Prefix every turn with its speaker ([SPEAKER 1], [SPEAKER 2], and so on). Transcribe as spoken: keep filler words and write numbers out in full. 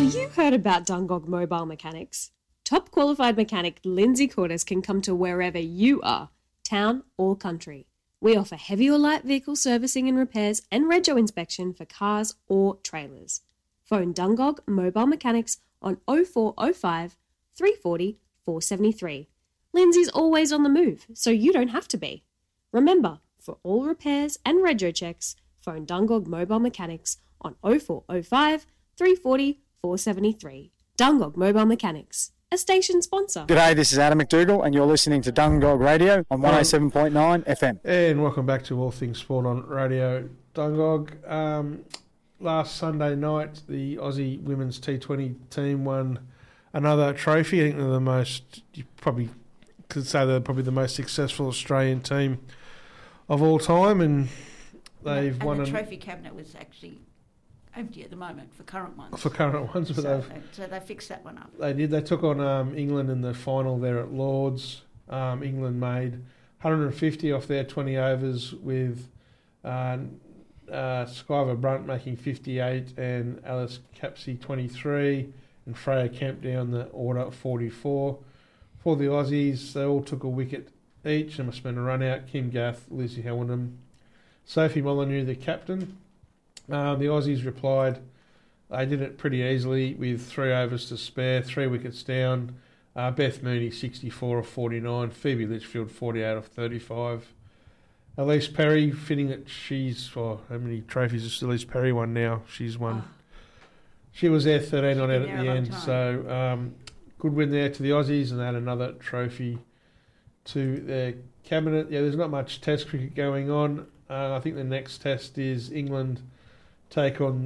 [SPEAKER 1] Have you heard about Dungog Mobile Mechanics? Top qualified mechanic Lindsay Cordes can come to wherever you are, town or country. We offer heavy or light vehicle servicing and repairs and rego inspection for cars or trailers. Phone Dungog Mobile Mechanics on oh four oh five, three four oh, four seven three. Lindsay's always on the move, so you don't have to be. Remember, for all repairs and rego checks, phone Dungog Mobile Mechanics on oh four oh five, three four oh, four seven three. Dungog Mobile Mechanics, a station sponsor.
[SPEAKER 2] G'day, this is Adam McDougall and you're listening to Dungog Radio on one oh seven point nine F M.
[SPEAKER 3] And welcome back to All Things Sport on Radio Dungog. Um, last Sunday night, the Aussie women's T twenty team won another trophy. I think they're the most, you probably could say they're probably the most successful Australian team of all time, and they've
[SPEAKER 4] and
[SPEAKER 3] won
[SPEAKER 4] the
[SPEAKER 3] an,
[SPEAKER 4] trophy cabinet was actually empty at the moment for current ones.
[SPEAKER 3] for current ones, but
[SPEAKER 4] so,
[SPEAKER 3] they've
[SPEAKER 4] they, so they fixed that one up.
[SPEAKER 3] They did. They took on um, England in the final there at Lords. Um, England made one hundred fifty off their twenty overs, with uh, uh, Skyver Brunt making fifty-eight and Alice Capsey twenty-three, and Freya Kemp down the order at forty-four. For the Aussies, they all took a wicket each and must have been a run out. Kim Gath, Lucy Helwenham, Sophie Molyneux, the captain. Um, the Aussies replied. They did it pretty easily with three overs to spare, three wickets down. Uh, Beth Mooney, sixty-four off forty-nine. Phoebe Litchfield, forty-eight off thirty-five. Elise Perry, fitting that she's, oh, how many trophies has Elise Perry won now? She's won. Oh. She was there thirteen on out at the end. Time. So um, good win there to the Aussies, and they had another trophy to their cabinet. Yeah, there's not much Test cricket going on. Uh, I think the next test is England take on